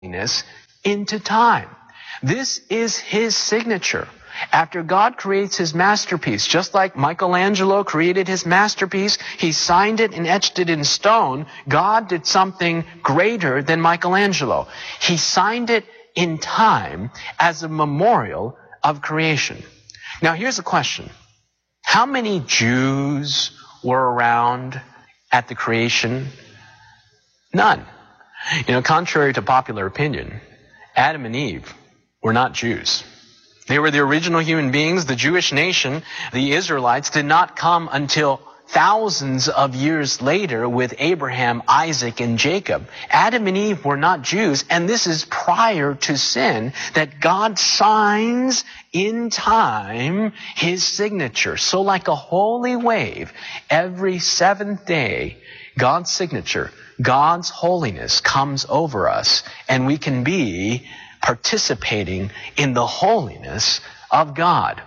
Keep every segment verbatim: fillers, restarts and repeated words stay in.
holiness into time. This is his signature. After God creates his masterpiece, just like Michelangelo created his masterpiece, he signed it and etched it in stone. God did something greater than Michelangelo. He signed it in time as a memorial of creation. Now here's a question. How many Jews were around at the creation? None. You know, contrary to popular opinion, Adam and Eve were not Jews. They were the original human beings. The Jewish nation, the Israelites, did not come until thousands of years later with Abraham, Isaac, and Jacob. Adam and Eve were not Jews, and this is prior to sin that God signs in time his signature. So like a holy wave, every seventh day, God's signature, God's holiness comes over us, and we can be participating in the holiness of God.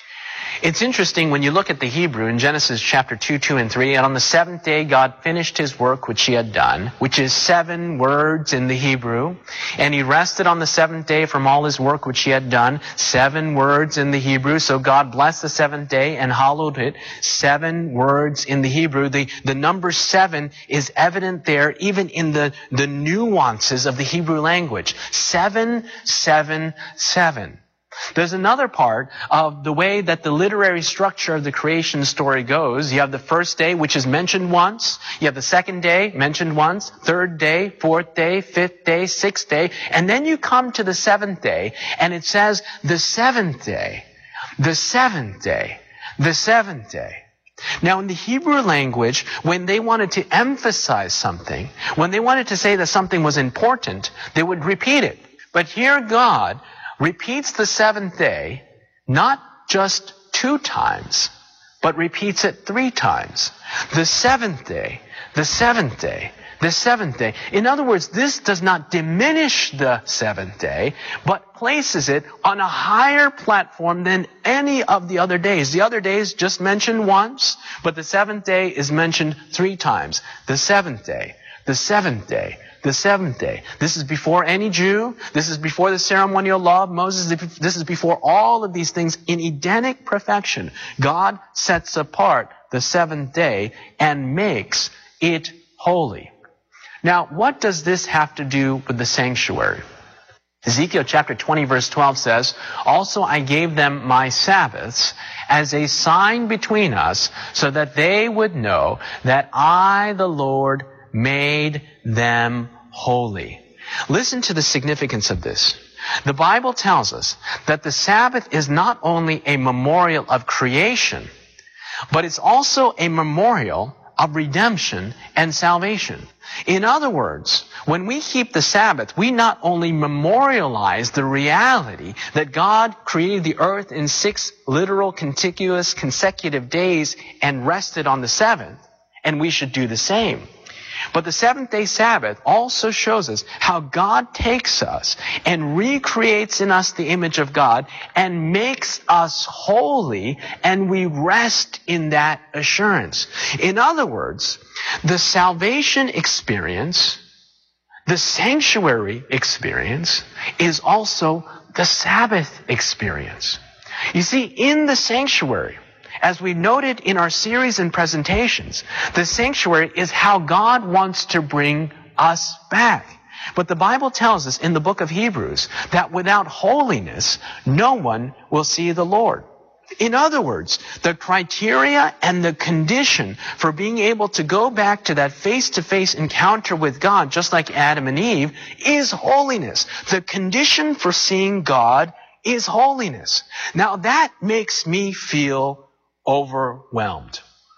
It's interesting when you look at the Hebrew in Genesis chapter two, two, and three, and on the seventh day God finished his work which he had done, which is seven words in the Hebrew, and he rested on the seventh day from all his work which he had done, seven words in the Hebrew, so God blessed the seventh day and hallowed it, seven words in the Hebrew. The, the number seven is evident there even in the, the nuances of the Hebrew language. Seven, seven, seven. There's another part of the way that the literary structure of the creation story goes. You have the first day, which is mentioned once. You have the second day, mentioned once. Third day, fourth day, fifth day, sixth day. And then you come to the seventh day, and it says the seventh day, the seventh day, the seventh day. Now, in the Hebrew language, when they wanted to emphasize something, when they wanted to say that something was important, they would repeat it. But here God repeats the seventh day, not just two times, but repeats it three times. The seventh day, the seventh day, the seventh day. In other words, this does not diminish the seventh day, but places it on a higher platform than any of the other days. The other days just mentioned once, but the seventh day is mentioned three times. The seventh day, the seventh day, the seventh day. This is before any Jew. This is before the ceremonial law of Moses. This is before all of these things in Edenic perfection. God sets apart the seventh day and makes it holy. Now, what does this have to do with the sanctuary? Ezekiel chapter twenty verse twelve says, "Also I gave them my Sabbaths as a sign between us, so that they would know that I, the Lord, made them holy." Listen to the significance of this. The Bible tells us that the Sabbath is not only a memorial of creation, but it's also a memorial of redemption and salvation. In other words, when we keep the Sabbath, we not only memorialize the reality that God created the earth in six literal, contiguous, consecutive days and rested on the seventh, and we should do the same. But the seventh-day Sabbath also shows us how God takes us and recreates in us the image of God and makes us holy, and we rest in that assurance. In other words, the salvation experience, the sanctuary experience, is also the Sabbath experience. You see, in the sanctuary, as we noted in our series and presentations, the sanctuary is how God wants to bring us back. But the Bible tells us in the book of Hebrews that without holiness, no one will see the Lord. In other words, the criteria and the condition for being able to go back to that face-to-face encounter with God, just like Adam and Eve, is holiness. The condition for seeing God is holiness. Now that makes me feel overwhelmed.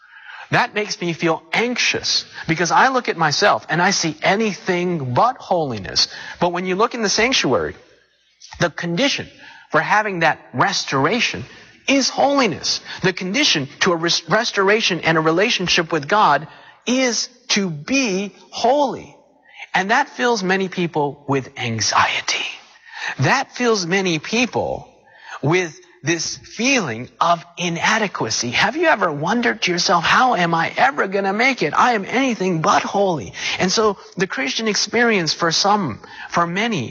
That makes me feel anxious because I look at myself and I see anything but holiness. But when you look in the sanctuary, the condition for having that restoration is holiness. The condition to a res- restoration and a relationship with God is to be holy. And that fills many people with anxiety. That fills many people with this feeling of inadequacy. Have you ever wondered to yourself, how am I ever going to make it? I am anything but holy. And so the Christian experience for some, for many,